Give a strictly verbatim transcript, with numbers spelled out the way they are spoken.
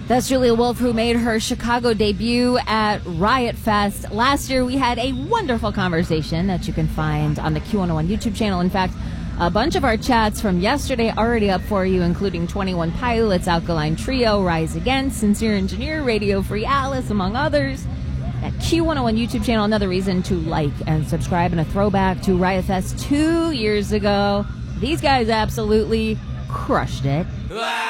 That's Julia Wolf, who made her Chicago debut at Riot Fest. Last year, we had a wonderful conversation that you can find on the Q one oh one YouTube channel. In fact, a bunch of our chats from yesterday already up for you, including twenty-one Pilots, Alkaline Trio, Rise Against, Sincere Engineer, Radio Free Alice, among others. That Q one oh one YouTube channel, another reason to like and subscribe, and a throwback to Riot Fest two years ago. These guys absolutely crushed it.